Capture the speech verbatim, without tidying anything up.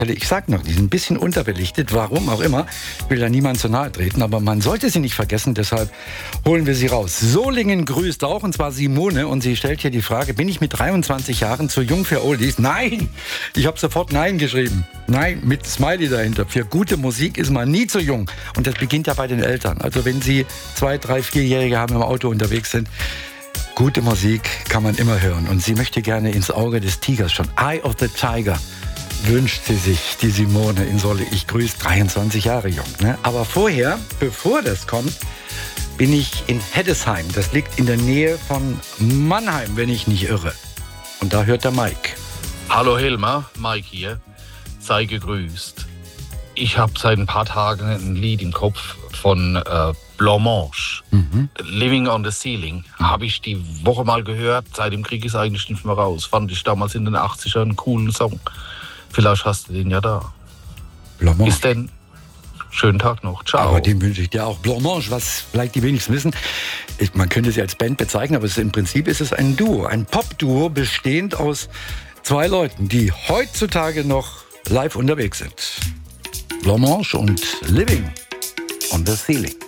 Ich sag noch, die sind ein bisschen unterbelichtet, warum auch immer. Ich will da niemand zu nahe treten, aber man sollte sie nicht vergessen, deshalb holen wir sie raus. Solingen grüßt auch, und zwar Simone, und sie stellt hier die Frage, bin ich mit dreiundzwanzig Jahren zu jung für Oldies? Nein! Ich habe sofort Nein geschrieben. Nein, mit Smiley dahinter. Für gute Musik ist man nie zu jung. Und das beginnt ja bei den Eltern. Also wenn sie zwei, drei, vierjährige haben, im Auto unterwegs sind, gute Musik kann man immer hören. Und sie möchte gerne ins Auge des Tigers schon. Eye of the Tiger wünscht sie sich, die Simone in Solle. Ich grüße, dreiundzwanzig Jahre jung. Ne? Aber vorher, bevor das kommt, bin ich in Heddesheim. Das liegt in der Nähe von Mannheim, wenn ich nicht irre. Und da hört der Mike. Hallo Hilmar, Mike hier. Sei gegrüßt. Ich habe seit ein paar Tagen ein Lied im Kopf von äh, Blancmange. Mhm. Living on the Ceiling. Mhm. Habe ich die Woche mal gehört. Seit dem Krieg ist eigentlich nicht mehr raus. Fand ich damals in den achtzigern einen coolen Song. Vielleicht hast du den ja da. Blancmange. Bis denn. Schönen Tag noch. Ciao. Aber dem wünsche ich dir auch. Blancmange, was vielleicht die wenigsten wissen. Ich, man könnte sie als Band bezeichnen, aber es, im Prinzip ist es ein Duo. Ein Pop-Duo bestehend aus zwei Leuten, die heutzutage noch live unterwegs sind. Blancmange und Living on the Ceiling.